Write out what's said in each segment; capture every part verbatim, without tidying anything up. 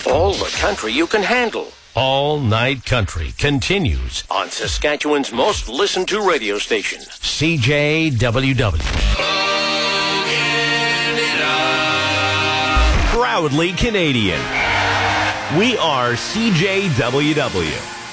All the country you can handle. All Night Country continues on Saskatchewan's most listened to radio station, C J W W. Proudly Canadian. We are C J W W.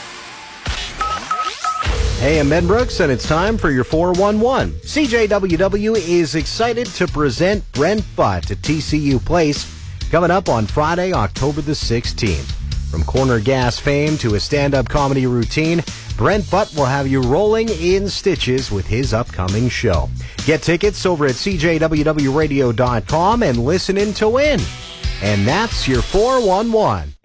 Hey, I'm Ben Brooks, and it's time for your four one one. C J W W is excited to present Brent Butt at T C U Place coming up on Friday, October the sixteenth. From corner gas fame to a stand-up comedy routine, Brent Butt will have you rolling in stitches with his upcoming show. Get tickets over at c j w w radio dot com and listen in to win. And that's your four one one.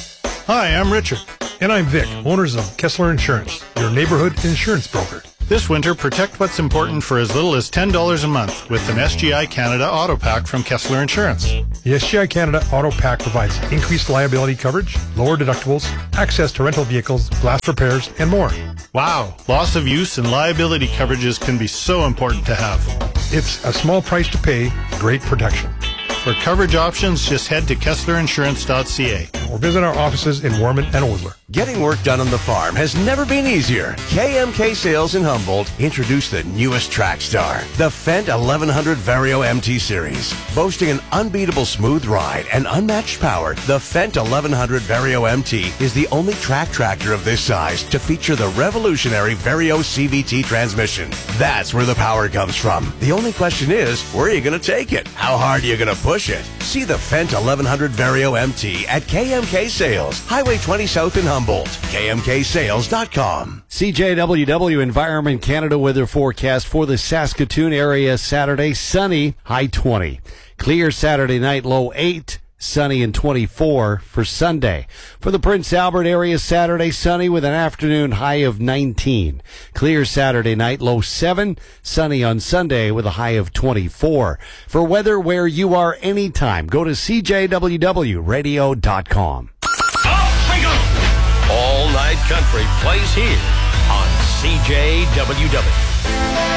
Hi, I'm Richard. And I'm Vic, owners of Kessler Insurance, your neighborhood insurance broker. This winter, protect what's important for as little as ten dollars a month with an S G I Canada Auto Pack from Kessler Insurance. The S G I Canada Auto Pack provides increased liability coverage, lower deductibles, access to rental vehicles, glass repairs, and more. Wow, loss of use and liability coverages can be so important to have. It's a small price to pay, great protection. For coverage options, just head to kessler insurance dot c a or visit our offices in Warman and Osler. Getting work done on the farm has never been easier. K M K Sales in Humboldt introduced the newest track star, the Fendt eleven hundred Vario M T Series. Boasting an unbeatable smooth ride and unmatched power, the Fendt eleven hundred Vario M T is the only track tractor of this size to feature the revolutionary Vario C V T transmission. That's where the power comes from. The only question is, where are you going to take it? How hard are you going to push it? See the Fendt eleven hundred Vario M T at K M K Sales, Highway twenty South in Humboldt. K M K sales dot com. C J W W Environment Canada weather forecast for the Saskatoon area Saturday. Sunny, high twenty. Clear Saturday night, low eight. Sunny and twenty-four for Sunday. For the Prince Albert area Saturday, sunny with an afternoon high of nineteen. Clear Saturday night, low seven. Sunny on Sunday with a high of twenty-four. For weather where you are anytime, go to c j w w radio dot com. All Night Country plays here on C J W W.